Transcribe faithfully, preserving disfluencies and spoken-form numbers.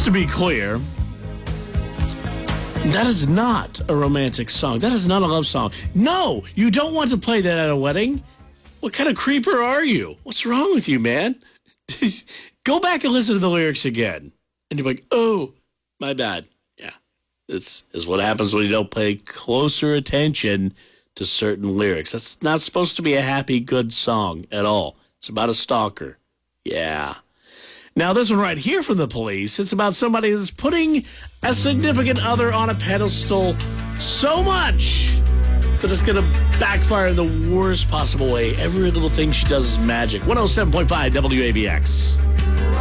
to be clear, that is not a romantic song. That is not a love song. No, you don't want to play that at a wedding. What kind of creeper are you? What's wrong with you, man? Go back and listen to the lyrics again. And you're like, oh, my bad. Yeah, this is what happens when you don't pay closer attention to certain lyrics. That's not supposed to be a happy, good song at all. It's about a stalker. Yeah. Now, this one right here from the Police, it's about somebody that's putting a significant other on a pedestal so much that it's going to backfire in the worst possible way. Every little thing she does is magic. one oh seven point five W A B X.